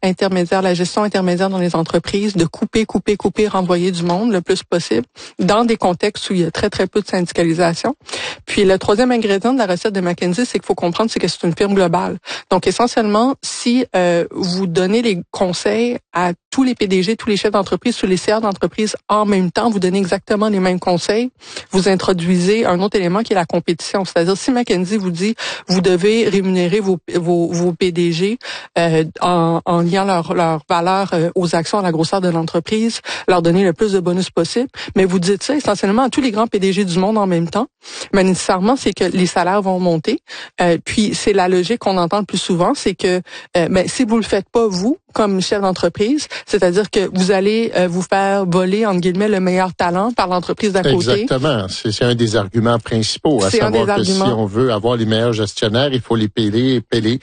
intermédiaire, la gestion intermédiaire dans les entreprises, de couper, renvoyer du monde le plus possible dans des contextes où il y a très, très peu de syndicalisation. Puis le troisième ingrédient de la recette de McKinsey, c'est qu'il faut comprendre, c'est que c'est une firme globale. Donc essentiellement, si vous donnez les conseils à tous les PDG, tous les chefs d'entreprise, tous les CA d'entreprise en même temps, vous donnez exactement les mêmes conseils, vous introduisez un autre élément qui est la compétition. C'est-à-dire, si McKinsey vous dit, vous devez rémunérer vos PDG en liant leur valeur aux actions, à la grosseur de l'entreprise, leur donner le plus de bonus possible, mais vous dites ça essentiellement à tous les grands PDG du monde en même temps, mais nécessairement, c'est que les salaires vont monter. Puis, c'est la logique qu'on entend le plus souvent, c'est que si vous le faites pas, vous, comme chef d'entreprise, c'est-à-dire que vous allez vous faire voler, entre guillemets, le meilleur talent par l'entreprise d'à côté. Exactement. C'est un des arguments principaux, à savoir que si on veut avoir les meilleurs gestionnaires, il faut les payer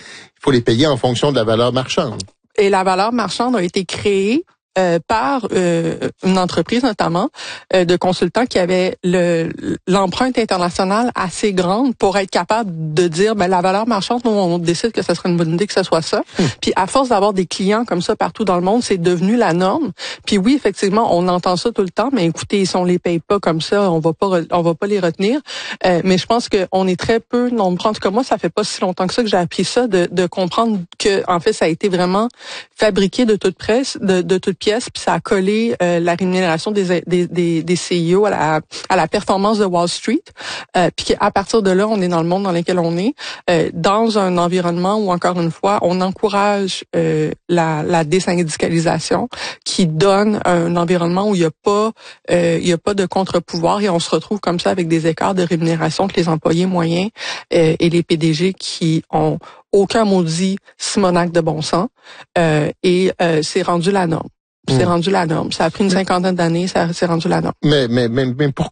en fonction de la valeur marchande. Et la valeur marchande a été créée par une entreprise notamment de consultants qui avait l'empreinte internationale assez grande pour être capable de dire la valeur marchande, nous on décide que ça serait une bonne idée que ce soit ça. Puis à force d'avoir des clients comme ça partout dans le monde, c'est devenu la norme. Puis oui, effectivement, on entend ça tout le temps, mais écoutez, si on les paye pas comme ça, on va pas les retenir. Mais je pense que on est très peu nombreux. En tout cas, moi, ça fait pas si longtemps que ça que j'ai appris ça, de comprendre que en fait, ça a été vraiment fabriqué de toute pièce, puis ça a collé la rémunération des CEO à la performance de Wall Street, puis qu'à partir de là, on est dans le monde dans lequel on est, dans un environnement où, encore une fois, on encourage la désyndicalisation, qui donne un environnement où il y a pas de contre-pouvoir, et on se retrouve comme ça avec des écarts de rémunération que les employés moyens et les PDG qui ont aucun maudit simonac de bon sens, et c'est rendu la norme. C'est rendu la norme. Ça a pris une 50aine d'années, c'est rendu la norme. Mais